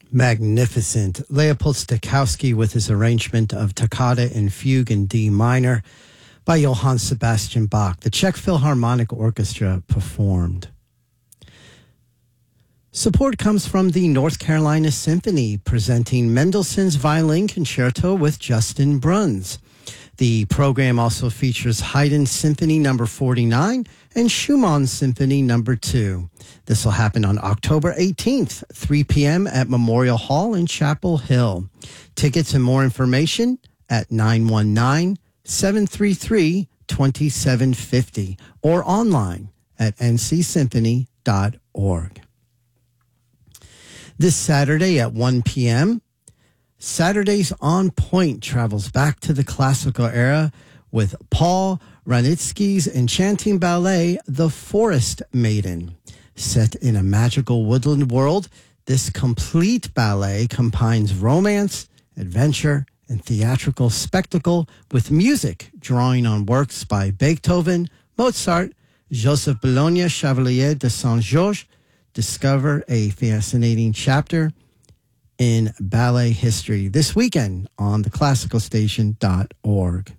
Magnificent. Leopold Stokowski with his arrangement of Toccata and Fugue in D minor by Johann Sebastian Bach. The Czech Philharmonic Orchestra performed. Support comes from the North Carolina Symphony, presenting Mendelssohn's Violin Concerto with Justin Bruns. The program also features Haydn Symphony No. 49 and Schumann Symphony No. 2. This will happen on October 18th, 3 p.m. at Memorial Hall in Chapel Hill. Tickets and more information at 919-733-2750 or online at ncsymphony.org. This Saturday at 1 p.m., Saturdays on Point travels back to the classical era with Paul Wranitzky's enchanting ballet, The Forest Maiden. Set in a magical woodland world, this complete ballet combines romance, adventure, and theatrical spectacle with music drawing on works by Beethoven, Mozart, Joseph Bologna, Chevalier de Saint-Georges. Discover a fascinating chapter in ballet history this weekend on theclassicalstation.org.